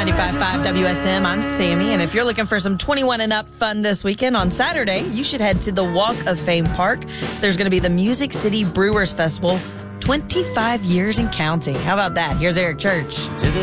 95.5 WSM. I'm Sammy, and if you're looking for some 21 and up fun this weekend on Saturday, you should head to the Walk of Fame Park. There's going to be the Music City Brewers Festival, 25 years and counting. How about that? Here's Eric Church. To the